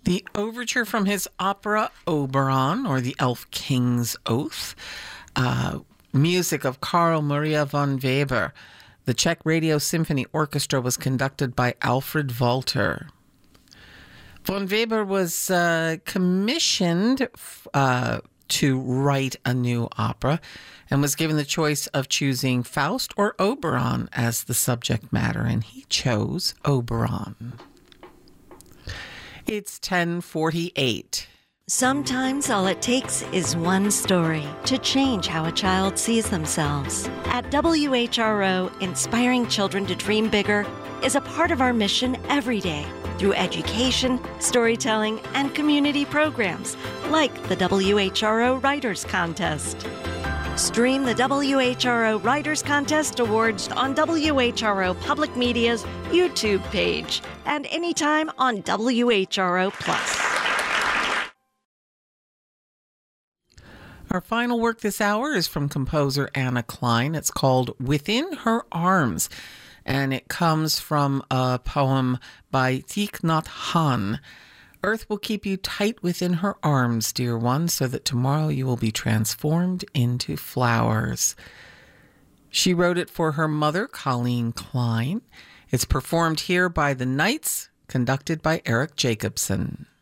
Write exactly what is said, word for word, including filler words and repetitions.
The overture from his opera Oberon, or the Elf King's Oath, uh, music of Carl Maria von Weber. The Czech Radio Symphony Orchestra was conducted by Alfred Walter. Von Weber was uh, commissioned uh, to write a new opera and was given the choice of choosing Faust or Oberon as the subject matter, and he chose Oberon. It's ten forty-eight. Sometimes all it takes is one story to change how a child sees themselves. At W H R O, inspiring children to dream bigger is a part of our mission every day through education, storytelling, and community programs like the W H R O Writers Contest. Stream the W H R O Writers Contest Awards on W H R O Public Media's YouTube page and anytime on W H R O Plus. Our final work this hour is from composer Anna Klein. It's called Within Her Arms, and it comes from a poem by Thich Nhat Hanh. Earth will keep you tight within her arms, dear one, so that tomorrow you will be transformed into flowers. She wrote it for her mother, Colleen Klein. It's performed here by the Knights, conducted by Eric Jacobson.